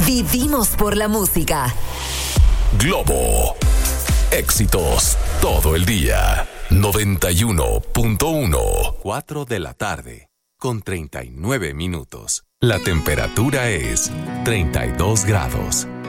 Vivimos por la música. Globo. Éxitos todo el día. 91.1. 4 de la tarde, con 39 minutos. La temperatura es 32 grados.